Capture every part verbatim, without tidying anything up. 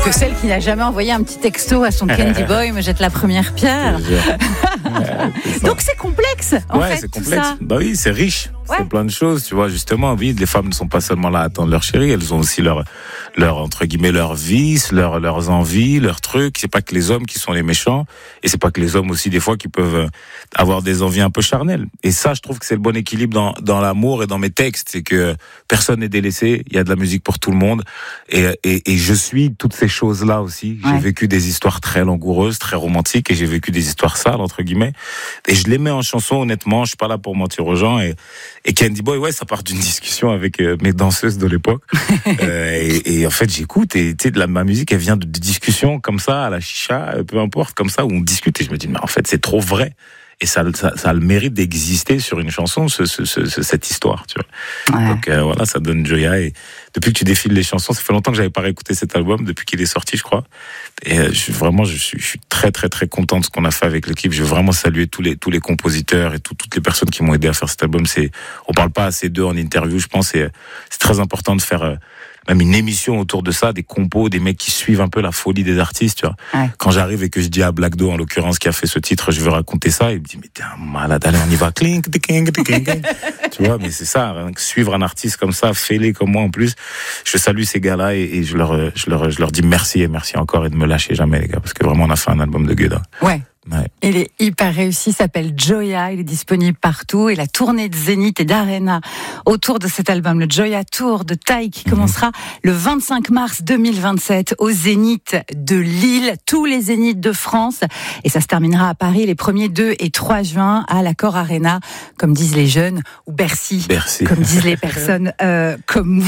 que celle qui n'a jamais envoyé un petit texto à son Candy Boy me jette la première pierre. Ouais, Donc c'est complexe, en ouais, fait, c'est tout complexe. ça. Bah oui, c'est riche. Ouais. C'est plein de choses, tu vois. Justement, oui, les femmes ne sont pas seulement là à attendre leur chéri, elles ont aussi leur, leur entre guillemets, leurs vices, leurs, leurs envies, leurs trucs. C'est pas que les hommes qui sont les méchants, et c'est pas que les hommes aussi des fois qui peuvent avoir des envies un peu charnelles. Et ça, je trouve que c'est le bon équilibre dans, dans l'amour et dans mes textes, c'est que personne n'est délaissé. Il y a de la musique pour tout le monde, et, et, et je suis toutes ces choses-là aussi. J'ai Ouais. vécu des histoires très langoureuses, très romantiques, et j'ai vécu des histoires sales entre guillemets. Et je les mets en chanson, honnêtement. Je suis pas là pour mentir aux gens. Et, et Candy Boy, ouais, ça part d'une discussion avec euh, mes danseuses de l'époque. euh, et, et en fait, j'écoute et tu sais, de la ma musique, elle vient de, de discussions comme ça, à la chicha, peu importe, comme ça, où on discute. Et je me dis, mais en fait, c'est trop vrai. Et ça, ça, ça a le mérite d'exister sur une chanson, ce, ce, ce, cette histoire, tu vois. Ouais. Donc euh, voilà, ça donne Joya. Et depuis que tu défiles les chansons, ça fait longtemps que j'avais pas réécouté cet album, depuis qu'il est sorti, je crois. Et euh, je, vraiment, je suis, je suis très très très content de ce qu'on a fait avec l'équipe. Je veux vraiment saluer tous les tous les compositeurs et tout, toutes les personnes qui m'ont aidé à faire cet album. C'est, on parle pas assez d'eux en interview, je pense. Et c'est très important de faire euh, même une émission autour de ça, des compos, des mecs qui suivent un peu la folie des artistes, tu vois. Ouais. Quand j'arrive et que je dis à Black Do, en l'occurrence, qui a fait ce titre, je veux raconter ça, il me dit, mais t'es un malade, allez, on y va, clink, clink, clink, clink. Tu vois, mais c'est ça, hein, suivre un artiste comme ça, fêlé comme moi en plus. Je salue ces gars-là et, et je leur, je leur, je leur dis merci et merci encore et de me lâcher jamais, les gars, parce que vraiment, on a fait un album de gueudin. Ouais. Ouais. Il est hyper réussi, il s'appelle Joya, il est disponible partout et la tournée de Zénith et d'Arena autour de cet album, le Joya Tour de Taï qui commencera le vingt-cinq mars deux mille vingt-sept au Zénith de Lille, tous les Zéniths de France, et ça se terminera à Paris les premiers deux et trois juin à l'Accor Arena, comme disent les jeunes, ou Bercy, Bercy. comme disent les personnes euh, comme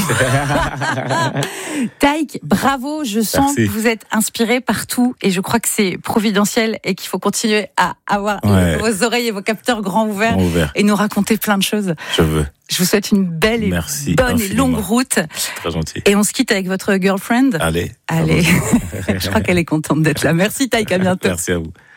moi. Taïk, bravo, je sens Merci. que vous êtes inspiré partout et je crois que c'est providentiel et qu'il faut continuer à avoir Ouais. vos oreilles et vos capteurs grands ouverts Grand ouvert. et nous raconter plein de choses. Je veux. Je vous souhaite une belle et Merci bonne et infiniment. longue route. Très gentil. Et on se quitte avec votre girlfriend. Allez. Allez, je crois qu'elle est contente d'être là. Merci Taïk, à bientôt. Merci à vous.